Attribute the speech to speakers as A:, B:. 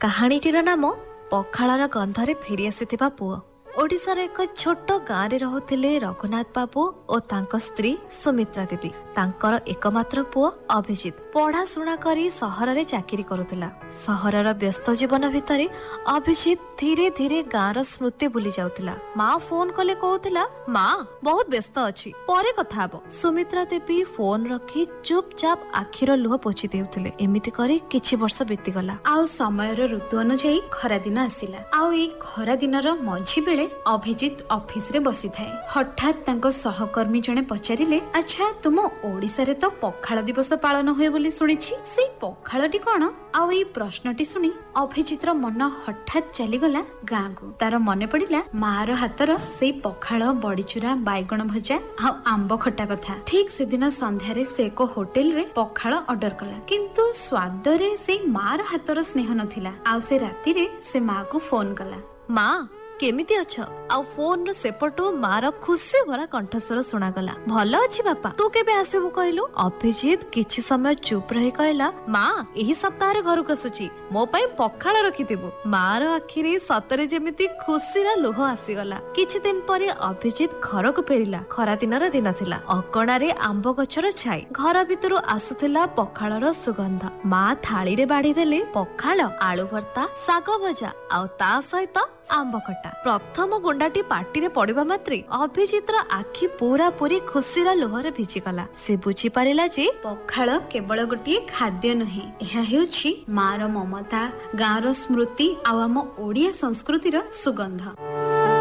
A: କାହାଣୀଟିର ନାମ ପଖାଳର ଗନ୍ଧରେ ଫେରି ଆସିଥିବା ପୁଅ। ଓଡ଼ିଶାର ଏକ ଛୋଟ ଗାଁରେ ରହୁଥିଲେ ରଘୁନାଥ ବାବୁ ଓ ତାଙ୍କ ସ୍ତ୍ରୀ ସୁମିତ୍ରା ଦେବୀ। ତାଙ୍କର ଏକମାତ୍ର ପୁଅ ଅଭିଜିତ ପଢାଶୁଣା କରି ସହରରେ ଚାକିରି କରୁଥିଲା। ସହରର ବ୍ୟସ୍ତ ଜୀବନ ଭିତରେ ଅଭିଜିତ ଧୀରେ ଧୀରେ ଗାଁର ସ୍ମୃତି ଭୁଲି ଯାଉଥିଲା। ମା ଫୋନ କଲେ କହୁଥିଲା, ମା ବହୁତ ବ୍ୟସ୍ତ ଅଛି, ପରେ କଥା ହବ। ସୁମିତ୍ରା ଦେବୀ ଫୋନ ରଖି ଚୁପଚାପ ଆଖିର ଲୁହ ପୋଛି ଦେଉଥିଲେ। ଏମିତି କରି କିଛି ବର୍ଷ ବିତିଗଲା।
B: ଆଉ ସମୟର ଋତୁ ଅନୁଯାୟୀ ଖରା ଦିନ ଆସିଲା। ଆଉ ଏଇ ଖରା ଦିନର ମଝି ବେଳେ ଅଭିଜିତ ଅଫିସରେ ବସିଥାଏ। ହଠାତ୍ ତାଙ୍କ ସହକର୍ମୀ ଜଣେ ପଚାରିଲେ, ଆଚ୍ଛା ତୁମ ଓଡ଼ିଶାରେ ତ ପଖାଳ ଦିବସ ପାଳନ ହୁଏ ବୋଲି ଶୁଣିଛି, ସେଇ ପଖାଳଟି କଣ? ଆଉ ଏଇ ପ୍ରଶ୍ନଟି ଶୁଣି ଅଭିଜିତର ମନ ହଠାତ୍ ଚାଲିଗଲା ଗାଁକୁ। ତାର ମନେ ପଡିଲା ମାର ହାତର ସେଇ ପଖାଳ, ବଡିଚୁରା, ବାଇଗଣ ଭଜା ଆଉ ଆମ୍ବ ଖଟା କଥା। ଠିକ ସେଦିନ ସନ୍ଧ୍ୟାରେ ସେ ଏକ ହୋଟେଲରେ ପଖାଳ ଅର୍ଡର କଲା, କିନ୍ତୁ ସ୍ୱାଦରେ ସେଇ ମାର ହାତର ସ୍ନେହ ନଥିଲା। ଆଉ ସେ ରାତିରେ ସେ ମାକୁ ଫୋନ କଲା,
A: ମା କେମିତି ଅଛ? ଆଉ ଫୋନର ସେପଟୁ ମାର ଖୁସି ଭରା କଣ୍ଠସ୍ୱର ଶୁଣାଗଲା, ଭଲ ଅଛି ବାପା, ତୁ କେବେ ଆସିବୁ କହିଲୁ? ଅଭିଜିତ କିଛି ସମୟ ଚୁପ ରହି କହିଲା, ମା ଏହି ସପ୍ତାହରେ ଘରକୁ ଆସୁଛି, ମୋ ପାଇଁ ପଖାଳ ରଖିଥିବୁ। ମାର ଆଖିରେ ସତରେ ଯେମିତି ଖୁସିର ଲୁହ ଆସିଗଲା। କିଛି ଦିନ ପରେ ଅଭିଜିତ ଘରକୁ ଫେରିଲା। ଖରା ଦିନର ଦିନ ଥିଲା। ଅଗଣାରେ ଆମ୍ବ ଗଛର ଛାଇ, ଘର ଭିତରୁ ଆସୁଥିଲା ପଖାଳର ସୁଗନ୍ଧ। ମା ଥାଳିରେ ବାଢି ଦେଲେ ପଖାଳ, ଆଳୁ ଭର୍ତ୍ତା, ଶାଗ ଭଜା ଆଉ ତା ସହିତ ଆମ୍ବ ଖଟା। ପ୍ରଥମ ଗୁଣ୍ଡାଟି ପାଟିରେ ପଡିବା ମାତ୍ରେ ଅଭିଜିତର ଆଖି ପୁରା ପୁରି ଖୁସିର ଲୁହରେ ଭିଜିଗଲା। ସେ ବୁଝିପାରିଲା ଯେ
B: ପଖାଳ କେବଳ ଗୋଟିଏ ଖାଦ୍ୟ ନୁହେଁ, ଏହା ହେଉଛି ମାର ମମତା, ଗାଁର ସ୍ମୃତି ଆଉ ଆମ ଓଡ଼ିଆ ସଂସ୍କୃତିର ସୁଗନ୍ଧ।